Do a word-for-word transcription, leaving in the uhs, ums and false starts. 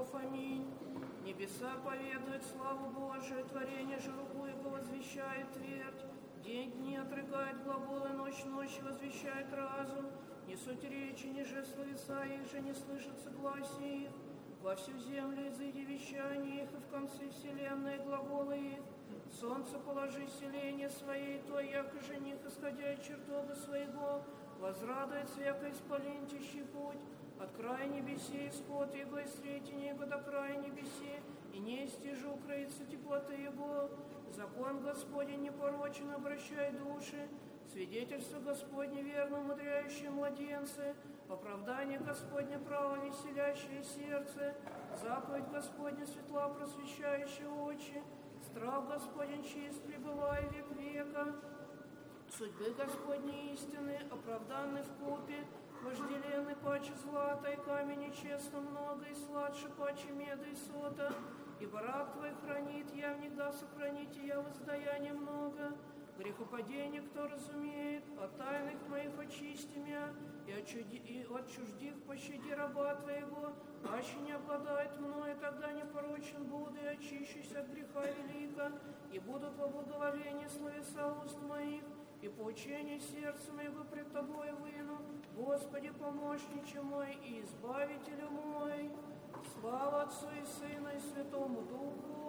веков. Аминь. Небеса поведают славу Божию, творение же руку Его возвещает твердь. День дни отрыгает глаголы, ночь ночи возвещает разум. Не суть речи, ни же словеса их же, не слышится гласе их. Во всю землю изыди вещание их, и в конце вселенной глаголы их. Солнце положи селение своей, то, яко жених, исходя из чертога своего, возрадует свяко исполинтящий путь. От края небесей исход его, и сретение его до края небесей, и не истижи укроится теплоты его. Закон Господень непорочен, обращай души, свидетельство Господне верно, умудряющее младенцы, оправдание Господне право, веселящее сердце, заповедь Господня светла, просвещающая очи, страх Господень чист, пребывай век века. Судьбы Господней истины, оправданны в купе, вожделенный паче злата, и камень нечестно много, и сладше паче меда и сота. Ибо раб твой хранит, я внегда сохранить, и я воздаяние много. Грехопадение, кто разумеет, от тайных моих очисти меня, и от, чуди, и от чуждих пощади раба твоего, аще не обладает мною, тогда непорочен буду, и очищусь от греха велика, и будут во благоволении словеса уст моих, и поучение сердца моего пред тобой выну. Господи, помощниче мой и избавителю мой. Слава Отцу и Сыну и Святому Духу.